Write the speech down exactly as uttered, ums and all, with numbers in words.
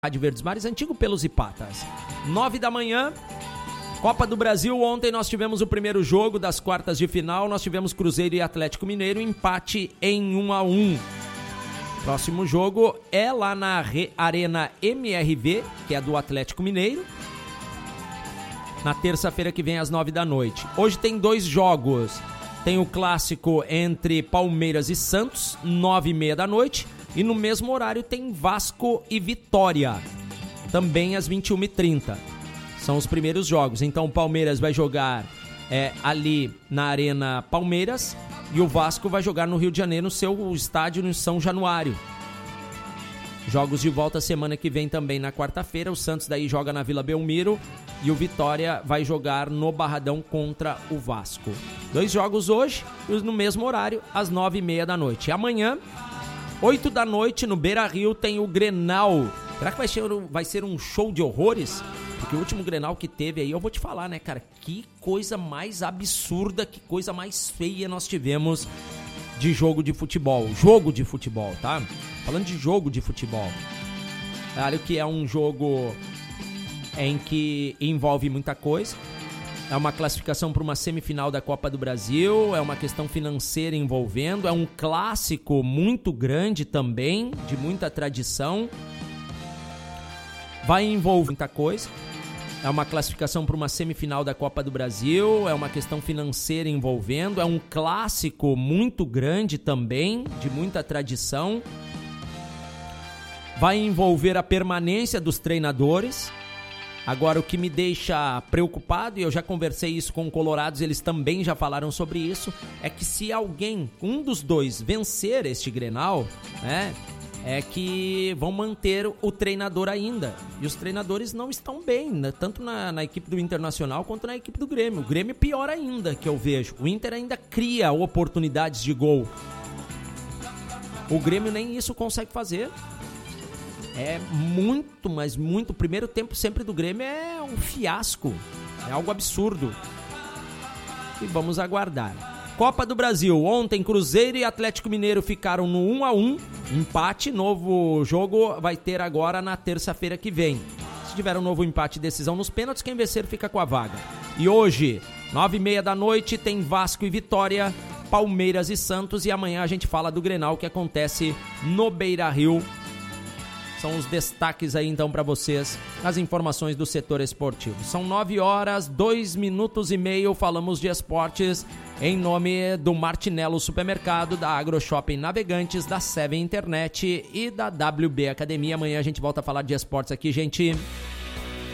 Rádio Verdes Mares, antigo Pelos e Patas. Nove da manhã, Copa do Brasil. Ontem nós tivemos o primeiro jogo das quartas de final. Nós tivemos Cruzeiro e Atlético Mineiro, empate em um a um. Próximo jogo é lá na Re- Arena M R V, que é do Atlético Mineiro, na terça-feira que vem às nove da noite. Hoje tem dois jogos. Tem o clássico entre Palmeiras e Santos, nove e meia da noite. E no mesmo horário tem Vasco e Vitória, também às vinte e uma e trinta. São os primeiros jogos. Então o Palmeiras vai jogar é, ali na Arena Palmeiras e o Vasco vai jogar no Rio de Janeiro, no seu estádio em São Januário. Jogos de volta semana que vem também na quarta-feira. O Santos daí joga na Vila Belmiro e o Vitória vai jogar no Barradão contra o Vasco. Dois jogos hoje e no mesmo horário, às nove e meia da noite. E amanhã, oito da noite, no Beira-Rio, tem o Grenal. Será que vai ser, vai ser um show de horrores? Porque o último Grenal que teve aí, eu vou te falar, né, cara? Que coisa mais absurda, que coisa mais feia nós tivemos de jogo de futebol. Jogo de futebol, tá? Falando de jogo de futebol. Claro que é um jogo em que envolve muita coisa. É uma classificação para uma semifinal da Copa do Brasil, é uma questão financeira envolvendo, é um clássico muito grande também, de muita tradição. Vai envolver muita coisa. É uma classificação para uma semifinal da Copa do Brasil, é uma questão financeira envolvendo, é um clássico muito grande também, de muita tradição. Vai envolver a permanência dos treinadores. Agora, o que me deixa preocupado, e eu já conversei isso com colorados, eles também já falaram sobre isso, é que se alguém, um dos dois, vencer este Grenal, né, é que vão manter o treinador ainda. E os treinadores não estão bem, né, tanto na, na equipe do Internacional quanto na equipe do Grêmio. O Grêmio pior ainda, que eu vejo. O Inter ainda cria oportunidades de gol. O Grêmio nem isso consegue fazer. É muito, mas muito. O primeiro tempo sempre do Grêmio é um fiasco. É algo absurdo. E vamos aguardar. Copa do Brasil. Ontem, Cruzeiro e Atlético Mineiro ficaram no um a um. Empate. Novo jogo vai ter agora na terça-feira que vem. Se tiver um novo empate e decisão nos pênaltis, quem vencer fica com a vaga. E hoje, nove e meia da noite, tem Vasco e Vitória, Palmeiras e Santos. E amanhã a gente fala do Grenal que acontece no Beira-Rio. São os destaques aí então para vocês, as informações do setor esportivo. São nove horas, dois minutos e meio, falamos de esportes em nome do Martinello Supermercado, da AgroShopping Navegantes, da Seven Internet e da W B Academia. Amanhã a gente volta a falar de esportes aqui, gente.